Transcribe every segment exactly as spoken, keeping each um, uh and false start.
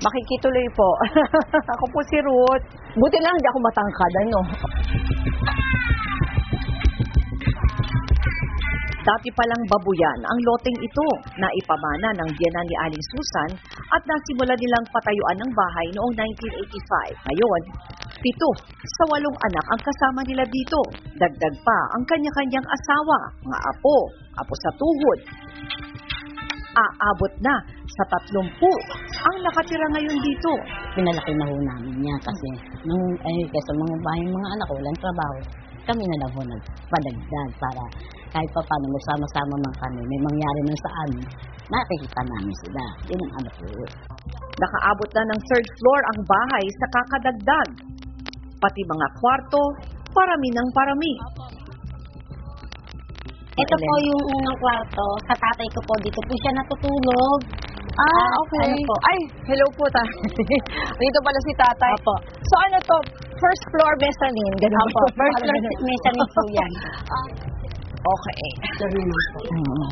Makikituloy po. Ako po si Ruth. Buti lang hindi ako matangkad, ano? Dati palang babuyan ang loteng ito na ipamana ng biyenan ni Aling Susan at nasimula nilang patayuan ng bahay noong nineteen eighty-five. Ngayon, pito sa walong anak ang kasama nila dito. Dagdag pa ang kanya-kanyang asawa, mga apo, apo sa tuhod. Aabot na sa tatlumpu ang nakatira ngayon dito. Pinalaki na ho namin niya kasi nung, ay, kasi mga bahay mga anak ko, walang trabaho. Kami na lang ho nagpadagdag para kahit pa paano magsama-sama man kami, may mangyari man sa amin, nakikita namin sila. Yun ang anak ko. Nakaabot na ng third floor ang bahay sa kakadagdag. Pati mga kwarto, parami ng parami. Ito po yung unang kwarto. Sa tatay ko po, dito po siya natutulog. Ah, okay. Ano po? Ay, hello po ta. Dito pala si tatay. Opo. So ano to? First floor mezzanine, ganun Opo, po. first floor mezzanine po yan. Okay. Sorry na po. Mm.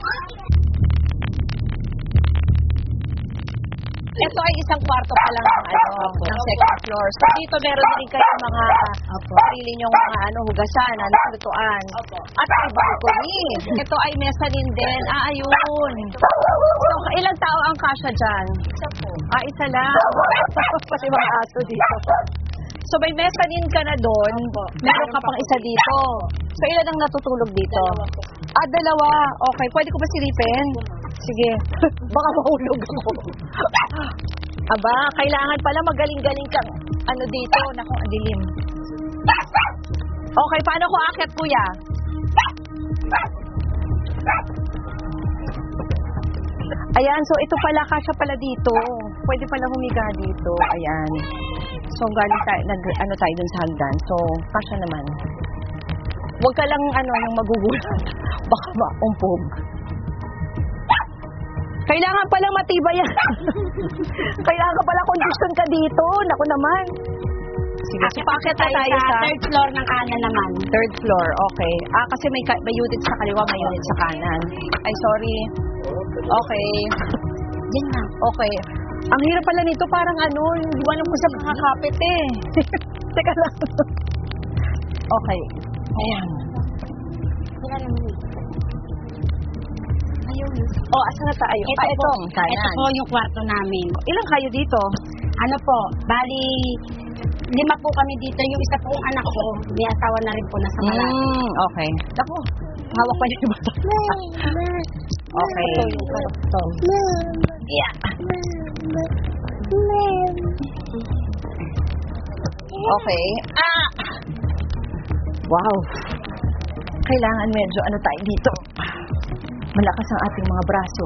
Ito ay isang kwarto pa lang ng, ano, ng second floor. So dito meron din kayo mga Opo. sarili nyong mga ano, hugasan, ano, lutuan. At may balcony. Ito ay mezzanine din. Ah, ayun. So ilang tao ang kasya dyan? Isa po. Ah, isa lang. Pati mga aso dito. So may mezzanine ka na doon, meron ka pang isa dito. So ilan ang natutulog dito? Ah, dalawa. Okay, pwede ko ba silipin? Sige. Baka mahulog ako. Aba, kailangan pala magaling-galing kang ano dito. Naku, ang dilim. Okay, paano ko aakyat, kuya? Ayan, so ito pala, kasya pala dito. Pwede pala humiga dito. Ayan. So, galing tayo, nag, ano tayo dun sa hagdan. So, kasya naman. Huwag ka lang, ano, yung magugulat. Baka maumpog. Kailangan palang matibay yan. Kailangan ka pala kondisyon ka dito. Naku naman. Sige, so paakyat na tayo sa third floor ng kanan naman. third floor. Okay. Ah, kasi may, ka- may unit sa kaliwa, may unit sa kanan. Ay, sorry. Okay. Yan na. Okay. Ang hirap pala nito, parang ano, hindi mo alam kung saan makakapit eh. Teka lang. Okay. Ayan. Wala naman. Ayun. Oh, asa na tayo? Ito, Ah, ito. po, ito po yung kwarto namin. Ilan kayo dito? Ano po, bali, lima po kami dito. Yung isa pong anak ko, may asawa na rin po nasa Malate. Mm, okay. Ako, hawak pa niya yung bata. Okay. Ito yung kwarto. Yeah. Okay. Ah! Wow. Kailangan medyo ano tayo dito. Malakas ang ating mga braso.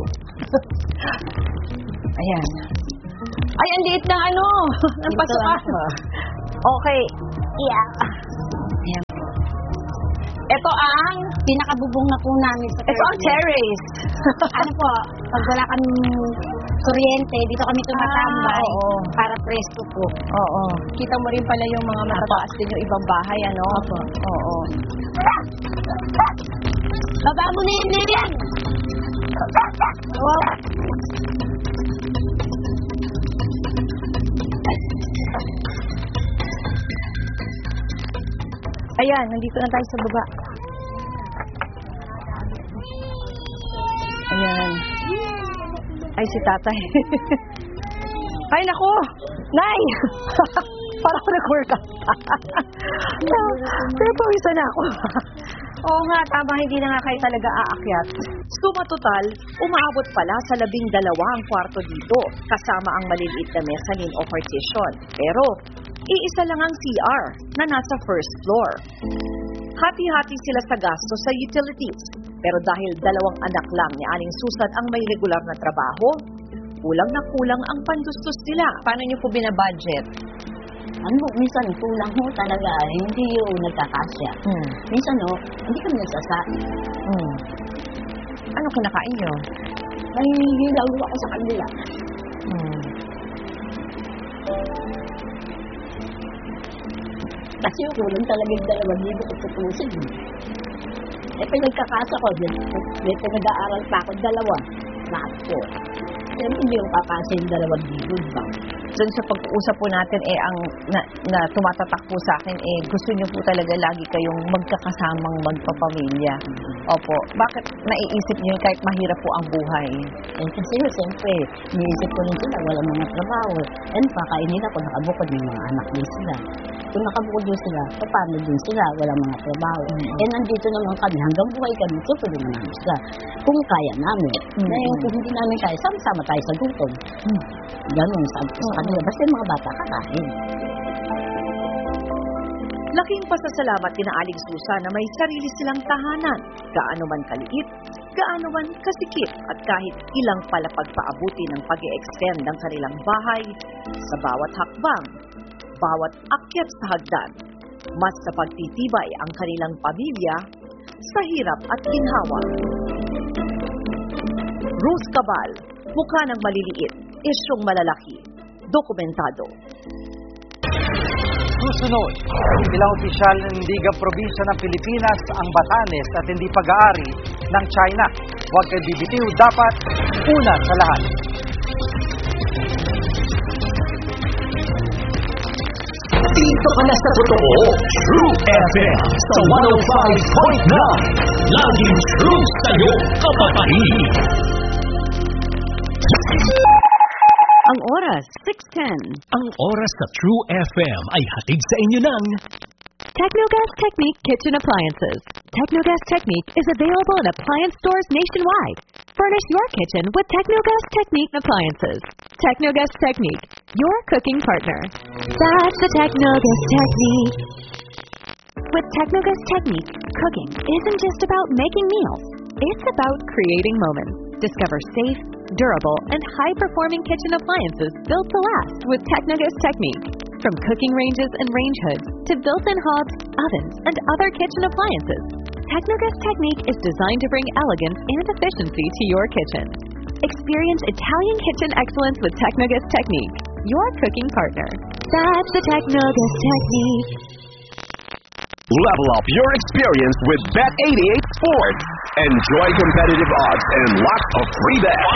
Ayan. Ay, ang liit ng ano. Ng pasukan. Okay. Yeah. Ayan. Ito ang Pinakabubong na po namin sa ito ang terrace. Ano po, pag wala kami kuryente, dito kami tumatambay. Ah, oo. Para presko po. Oo. Kita mo rin pala yung mga matataas din yung ibang bahay, ano? Opo. Oo. Baba mo na yan, yan! Wow. Ayan, nandito na tayo sa baba. Ayan. Ay, si tatay. Ay, naku! Nay! Parang nag-workout. Pero pawisan na ako. Oo nga, tama, hindi na nga kayo talaga aakyat. Suma total, umaabot pala sa labing dalawa ang kwarto dito, kasama ang maliliit na mezzanine o partition. Pero, iisa lang ang C R na nasa first floor. Hati-hati sila sa gasto sa utilities. Pero dahil dalawang anak lang ni Aling Susan ang may regular na trabaho, kulang na kulang ang pandustos nila. Paano niyo po binabudget? Ano, minsan kulang ho talaga, hindi yung nagkakasya. Hmm. Minsan no, hindi kami nagsasain. Hmm. Ano kinakain niyo? May hilaw ako sa kanila. Hmm. Kasi yung kulang talaga yung dalawang libo ko tutusin. Eh, pinagkakasya ko, may pinag-aaral pa ako, dalawa. Lahat po. Kasi hindi yung papasa yung dalawang libo, ba? Doon sa pag-uusap po natin, eh, ang na, na tumatatak po sa akin, eh, gusto niyo po talaga lagi kayong magkakasamang magpapamilya. Mm-hmm. Opo. Bakit naiisip niyo kahit mahirap po ang buhay? Eh, kasi siyempre, iniisip ko rin sila, walang mga trabaho. And pakainin ako, nakabukod yung mga anak din sila. Kung nakabukod din sila, paano din sila, walang mga trabaho. Mm-hmm. Eh, nandito naman kami, hanggang buhay kami, tutulungan namin sila. Kung kaya namin. Mm-hmm. Na yung kung hindi namin kaya, sama-sama tayo sa gutom. Hmm. Ganun, sabi ko sa kanila, basta yung mga bata kakain. Laking pasasalamat kina Aling Susa na may sarili silang tahanan, gaano man kaliit, gaano man kasikip, at kahit ilang palapag paabuti ng pag-e-extend ng kanilang bahay sa bawat hakbang, bawat akyat sa hagdan, mas sa pagtitibay ang kanilang pamilya sa hirap at ginhawa. Ruth Cabal, mukha ng maliliit, isyong malalaki, dokumentado. Susunod, ilang opisyal ng Liga Probinsya ng Pilipinas ang Batanes at hindi pag-aari ng China. Huwag kayo bibitiw, dapat una sa lahat. Dito ka na sa totoo, True F M sa one oh five point nine. Laging true sa'yo, kapatid. Ang oras, six ten. Ang oras sa True F M ay hatid sa inyo ng Technogas Technique Kitchen Appliances. Technogas Technique is available in appliance stores nationwide. Furnish your kitchen with Technogas Technique appliances. Technogas Technique, your cooking partner. That's the Technogas Technique. With Technogas Technique, cooking isn't just about making meals. It's about creating moments. Discover safe, durable, and high-performing kitchen appliances built to last with Technogas Technique. From cooking ranges and range hoods to built-in hobs, ovens, and other kitchen appliances, Technogas Technique is designed to bring elegance and efficiency to your kitchen. Experience Italian kitchen excellence with Technogas Technique, your cooking partner. That's the Technogas Technique. Level up your experience with Bet eighty-eight Sports. Enjoy competitive odds and lots of free bets.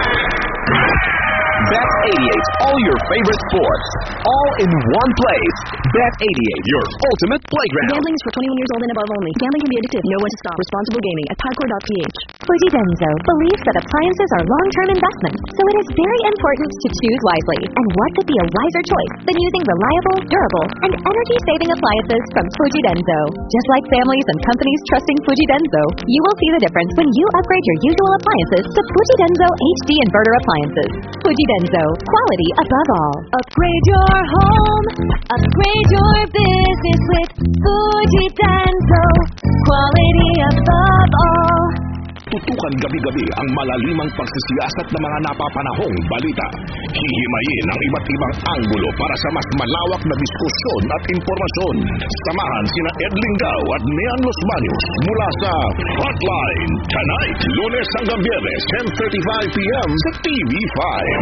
Bet eighty-eight, all your favorite sports, all in one place. Bet eighty-eight, your ultimate playground. Gambling is for twenty-one years old and above only. Gambling can be addictive. Know when to stop. Responsible gaming at Pipecor dot p h. Fuji Denso believes that appliances are long-term investments, so it is very important to choose wisely. And what could be a wiser choice than using reliable, durable, and energy-saving appliances from Fuji Denso? Just like families and companies trusting Fuji Denso, you will see the difference when you upgrade your usual appliances to Fuji Denso H D inverter appliances. Fuji Denso, quality above all. Upgrade your home, upgrade your business with Fuji Denso, quality above all. Tutukan gabi-gabi ang malalimang pagsisiyasat ng mga napapanahong balita. Hihimayin ang iba't ibang anggulo para sa mas malawak na diskusyon at impormasyon. Samahan sina Ed Lingao at Nian Los Baños mula sa Hotline tonight, Lunes hanggang Biyernes, ten thirty-five p m sa T V five.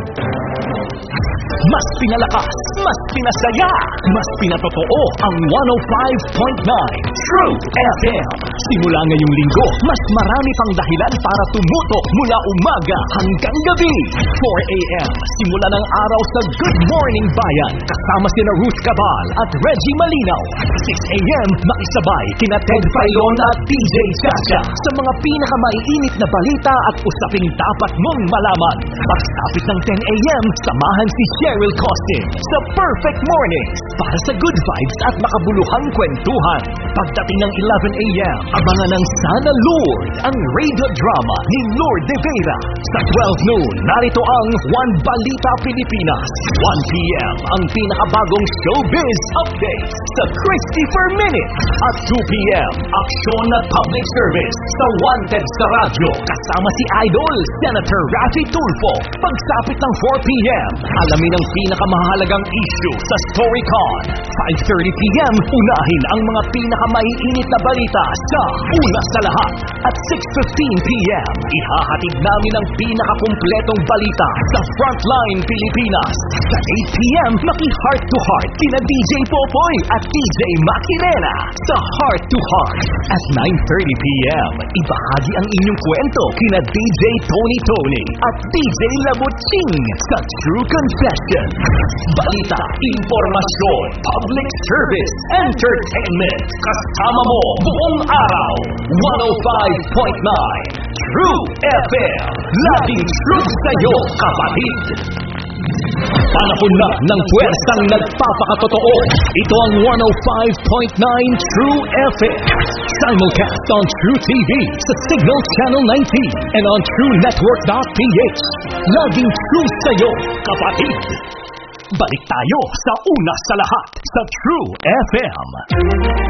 Mas pinalakas, mas pinasaya, mas pinatotoo ang one oh five point nine True F M. Simula ngayong linggo, mas marami pang dahilan para tumutok mula umaga hanggang gabi. four a m simula ng araw sa Good Morning Bayan. Kasama sina Ruth Cabal at Reggie Malinaw. six a m makisabay kina Ted Filon at D J Chacha sa mga pinakamaiinit na balita at usaping dapat mong malaman. Pagsapit ng ten a m samahan si Cheryl Costin sa Perfect Mornings para sa good vibes at makabuluhang kwentuhan. Pagdating ng eleven a m abangan ng Sana Lord ang radio drama ni Lord De Vera. Sa twelve noon, narito ang One Balita Pilipinas. one p m ang pinakabagong showbiz updates sa Christopher Minute. At two p m aksyon at public service sa Wanted sa Radyo. Kasama si Idol, Senator Raffy Tulfo. Pagsapit ng four p m alamin ang pinakamahalagang issue sa StoryCon. five thirty p m unahin ang mga pinaka pinakamaiinit na balita sa Una sa Lahat. At six fifteen p m, ihahatid namin ang pinakakumpletong balita sa Frontline Pilipinas. Sa eight p m, maki-heart to heart kina D J Popoy at D J Macarena sa Heart to Heart. At nine thirty p m, ibahagi ang inyong kwento kina D J Tony Tony at D J Labuching sa True Confession. Balita, impormasyon, public service, entertainment. Kasama mo buong araw. one oh five point nine True F M. Laging true sa'yo, kapatid. Panahon na ng puwersang nagpapakatotoo. Ito ang one oh five point nine True F M. Simulcast on True T V sa Signal Channel nineteen and on True Network dot p h. Laging true sa'yo, kapatid. Balik tayo sa Una sa Lahat sa True F M.